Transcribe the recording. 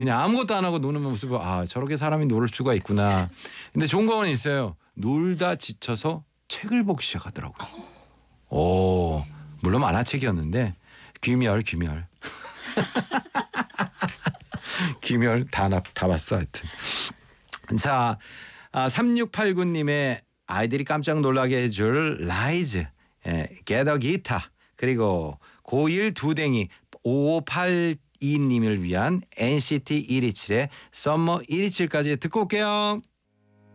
그냥 아무것도 안 하고 노는 모습을 저렇게 사람이 놀 수가 있구나. 근데 좋은 거는 있어요. 놀다 지쳐서 책을 보기 시작하더라고요. 오, 물론 만화책이었는데 귀멸. 귀멸 다 봤어 하여튼. 자, 3689님의 아이들이 깜짝 놀라게 해줄 라이즈, Get a Guitar, 그리고 고1 두댕이 5582님을 위한 NCT 127의 썸머 127까지 듣고 올게요.